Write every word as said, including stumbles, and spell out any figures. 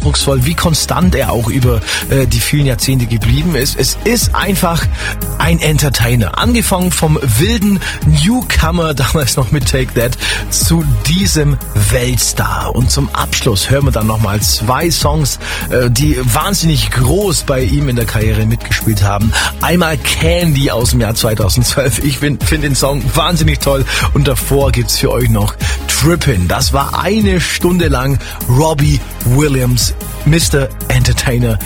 eindrucksvoll, wie konstant er auch über äh, die vielen Jahrzehnte geblieben ist. Es ist einfach ein Entertainer. Angefangen vom wilden Newcomer, damals noch mit Take That, zu diesem Weltstar. Und zum Abschluss hören wir dann nochmal zwei Songs, äh, die wahnsinnig groß bei ihm in der Karriere mitgespielt haben. Einmal Candy aus dem Jahr zweitausendzwölf. Ich finde find den Song wahnsinnig toll. Und davor gibt's für euch noch Trippin'. Das war eine Stunde lang Robbie Williams, Mister Entertainer.